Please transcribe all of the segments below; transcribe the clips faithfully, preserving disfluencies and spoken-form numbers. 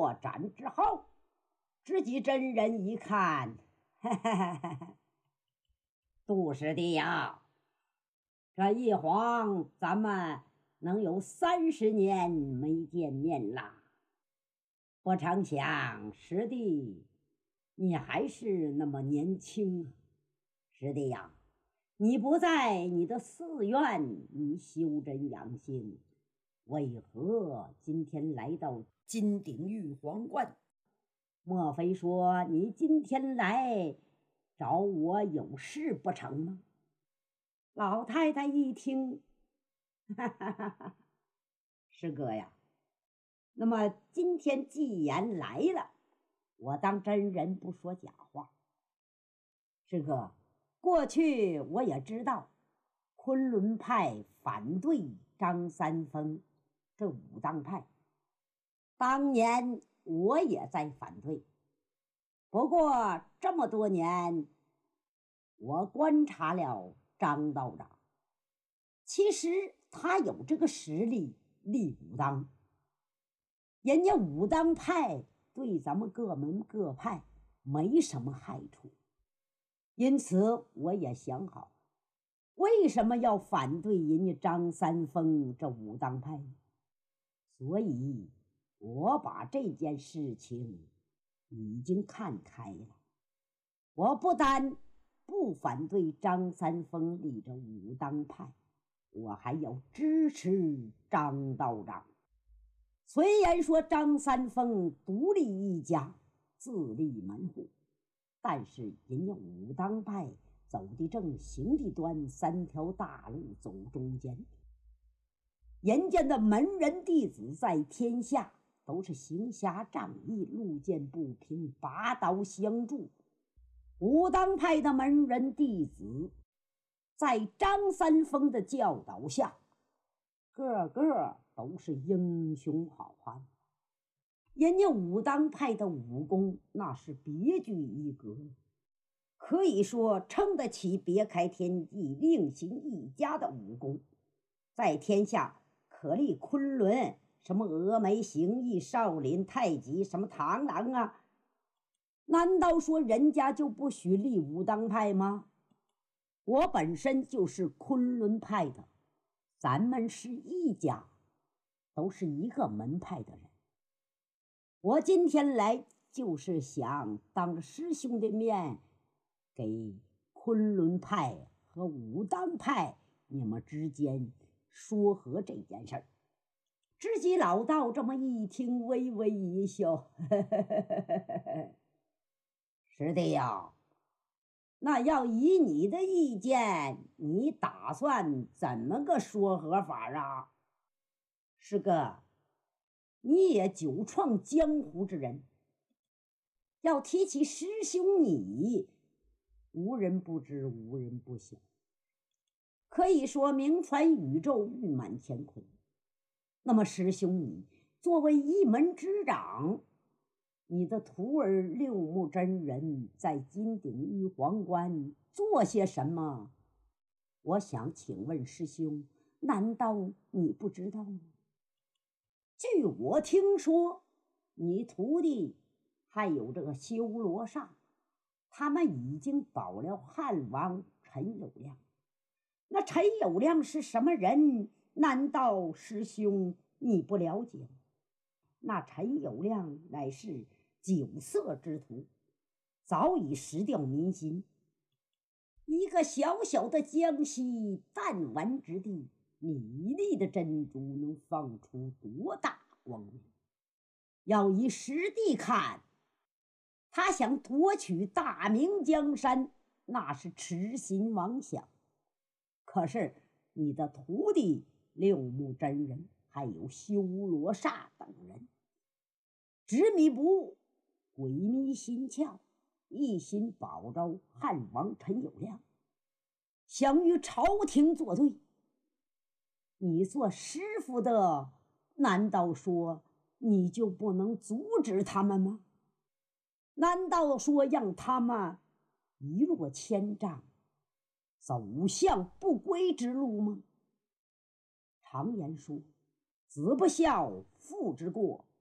破斩之后，知己真人一看，哈哈哈哈哈，杜师弟呀，这一晃咱们能有三十年没见面啦。不成想，师弟你还是那么年轻啊。师弟呀，你不在你的寺院，你修真养性，为何今天来到金鼎玉皇观？莫非说你今天来找我有事不成吗？老太太一听，哈哈哈哈，师哥呀，那么今天既然来了，我当真人不说假话。师哥，过去我也知道昆仑派反对张三丰这武当派，当年我也在反对。不过这么多年，我观察了张道长，其实他有这个实力立武当，人家武当派对咱们各门各派没什么害处，因此我也想好，为什么要反对人家张三丰这武当派？所以我把这件事情已经看开了，我不但不反对张三丰立着武当派，我还要支持张道长。虽然说张三丰独立一家，自立门户，但是人家武当派走的正，行的端，三条大路走中间，人家的门人弟子在天下都是行侠仗义，路见不平拔刀相助。武当派的门人弟子在张三丰的教导下，个个都是英雄好汉，人家武当派的武功那是别具一格，可以说称得起别开天地另行一家的武功，在天下可立昆仑，什么峨眉形意、少林太极，什么螳螂啊，难道说人家就不许立武当派吗？我本身就是昆仑派的，咱们是一家，都是一个门派的人。我今天来就是想当着师兄的面，给昆仑派和武当派你们之间说和这件事儿。知己老道这么一听，微微一笑，呵呵呵呵呵，师弟呀，那要以你的意见，你打算怎么个说和法啊？师哥，你也久创江湖之人，要提起师兄你，无人不知，无人不晓，可以说名传宇宙，誉满乾坤。那么师兄你作为一门之长，你的徒儿六目真人在金鼎玉皇观做些什么？我想请问师兄，难道你不知道吗？据我听说，你徒弟还有这个修罗刹，他们已经保了汉王陈友谅。那陈友谅是什么人？难道师兄你不了解吗？那陈友谅乃是酒色之徒，早已失掉民心。一个小小的江西弹丸之地，米粒的珍珠能放出多大光明？要以实地看，他想夺取大明江山，那是痴心妄想。可是你的徒弟六目真人还有修罗刹等人，执迷不悟，鬼迷心窍，一心保着汉王陈友谅，想与朝廷作对。你做师傅的，难道说你就不能阻止他们吗？难道说让他们一落千丈，走向不归之路吗？常言说，子不孝，父之过，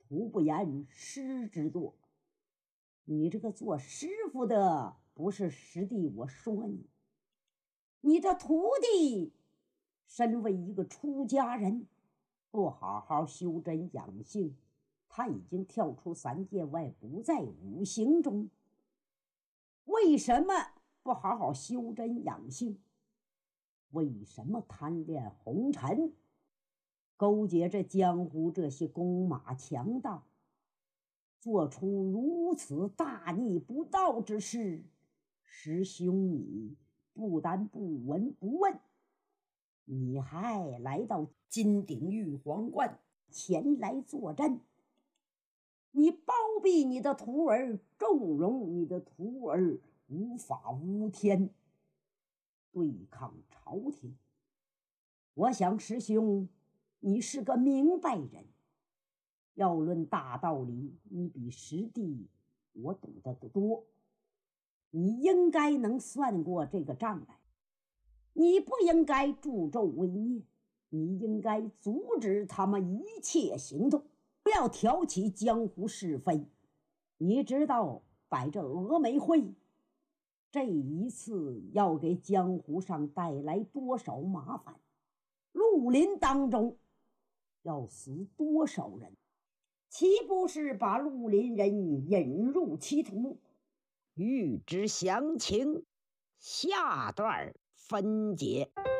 徒不言师之作。你这个做师傅的，不是师弟我说你，你这徒弟身为一个出家人，不好好修真养性，他已经跳出三界外，不在五行中。为什么不好好修真养性？为什么贪恋红尘，勾结着江湖这些弓马强盗，做出如此大逆不道之事？师兄你不但不闻不问，你还来到金鼎玉皇观前来坐镇，你包庇你的徒儿，纵容你的徒儿无法无天，对抗朝廷。我想师兄你是个明白人，要论大道理，你比师弟我懂得的多，你应该能算过这个账来。你不应该助纣为虐，你应该阻止他们一切行动，不要挑起江湖是非。你知道摆这峨眉会这一次要给江湖上带来多少麻烦？绿林当中要死多少人？岂不是把绿林人引入歧途？欲知详情，下段分解。